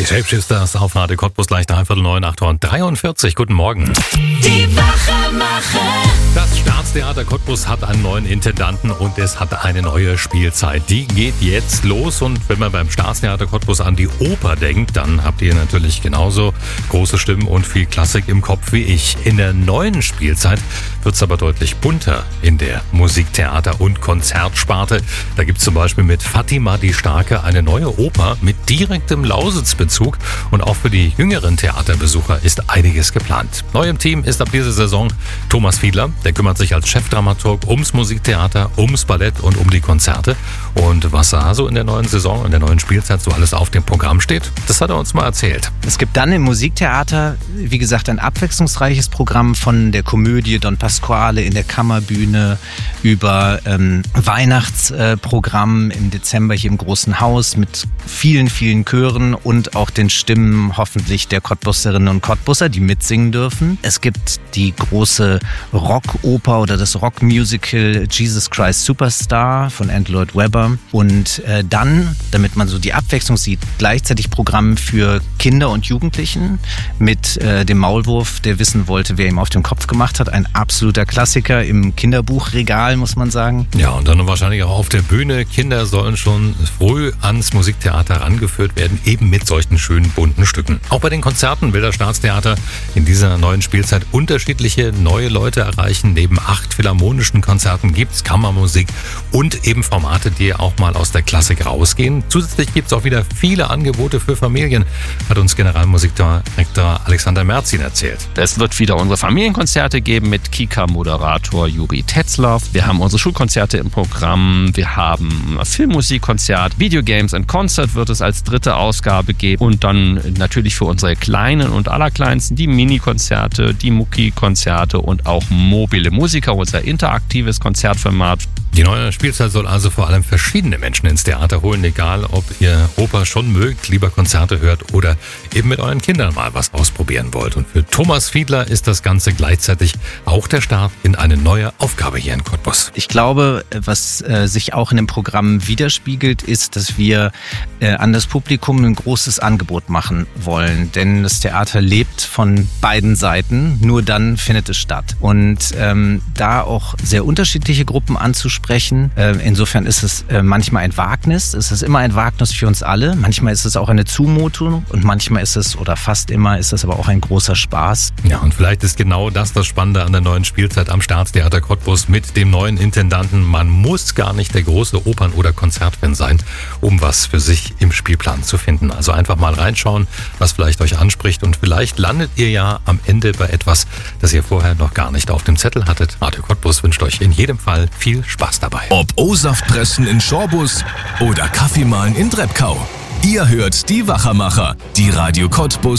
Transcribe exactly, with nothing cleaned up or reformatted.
Die Shapeshifters auf Radio Cottbus, gleich dreiviertel neun, acht Uhr dreiundvierzig. Guten Morgen. Die Wachemacher. Das Staatstheater Cottbus hat einen neuen Intendanten und es hat eine neue Spielzeit. Die geht jetzt los und wenn man beim Staatstheater Cottbus an die Oper denkt, dann habt ihr natürlich genauso große Stimmen und viel Klassik im Kopf wie ich. In der neuen Spielzeit wird's aber deutlich bunter in der Musiktheater- und Konzertsparte. Da gibt's zum Beispiel mit Fatima die Starke eine neue Oper mit direktem Lausitzbezug und auch für die jüngeren Theaterbesucher ist einiges geplant. Neu im Team ist ab dieser Saison Thomas Fiedler. Der kümmert sich als Chefdramaturg ums Musiktheater, ums Ballett und um die Konzerte. Und was da so in der neuen Saison, in der neuen Spielzeit so alles auf dem Programm steht, das hat er uns mal erzählt. Es gibt dann im Musiktheater, wie gesagt, ein abwechslungsreiches Programm von der Komödie Don Pasquale in der Kammerbühne über ähm, Weihnachtsprogramm äh, im Dezember hier im Großen Haus mit vielen, vielen Chören und auch den Stimmen hoffentlich der Cottbusserinnen und Cottbusser, die mitsingen dürfen. Es gibt die große Rockoper oder das Rockmusical Jesus Christ Superstar von Andrew Lloyd Webber und äh, dann, damit man so die Abwechslung sieht, gleichzeitig Programm für Kinder und Jugendlichen mit äh, dem Maulwurf, der wissen wollte, wer ihm auf den Kopf gemacht hat. Ein absoluter Klassiker im Kinderbuchregal, muss man sagen. Ja, und dann wahrscheinlich auch auf der Bühne. Kinder sollen schon früh ans Musiktheater rangeführt werden, eben mit solchen schönen bunten Stücken. Auch bei den Konzerten will das Staatstheater in dieser neuen Spielzeit unterschiedliche neue Leute erreichen. Neben acht philharmonischen Konzerten gibt's Kammermusik und eben Formate, die auch mal aus der Klassik rausgehen. Zusätzlich gibt's auch wieder viele Angebote für Familien, hat uns Generalmusikdirektor Alexander Merzin erzählt. Es wird wieder unsere Familienkonzerte geben mit Kika-Moderator Juri Tetzlaff. Wir haben unsere Schulkonzerte im Programm. Wir haben ein Filmmusikkonzert. Videogames and Concert wird es als dritte Ausgabe geben. Und dann natürlich für unsere Kleinen und Allerkleinsten die Mini-Konzerte, die Mucki-Konzerte und auch mobile Musiker, unser interaktives Konzertformat. Die neue Spielzeit soll also vor allem verschiedene Menschen ins Theater holen, egal ob ihr Oper schon mögt, lieber Konzerte hört oder eben mit euren Kindern mal was ausprobieren wollt. Und für Thomas Fiedler ist das Ganze gleichzeitig auch der Start in eine neue Aufgabe hier in Cottbus. Ich glaube, was äh, sich auch in dem Programm widerspiegelt, ist, dass wir äh, an das Publikum ein großes Angebot machen wollen. Denn das Theater lebt von beiden Seiten, nur dann findet es statt. Und ähm, da auch sehr unterschiedliche Gruppen anzusprechen, äh, insofern ist es äh, manchmal ein Wagnis, es ist immer ein Wagnis für uns alle, manchmal ist es auch eine Zumutung und manchmal ist es, oder fast immer, ist es aber auch ein großer Spaß. Ja, und vielleicht ist genau das das Spannende an der neuen Spielzeit am Staatstheater Cottbus mit dem neuen Intendanten. Man muss gar nicht der große Opern- oder Konzertfan sein, um was für sich im Spielplan zu finden. Also einfach mal reinschauen, was vielleicht euch anspricht und vielleicht landet ihr ja am Ende bei etwas, das ihr vorher noch gar nicht auf dem Zettel hattet. Radio Cottbus wünscht euch in jedem Fall viel Spaß dabei. Ob O-Saft pressen in Schorbus oder Kaffee mahlen in Treppkau. Ihr hört die Wachemacher, die Radio Cottbus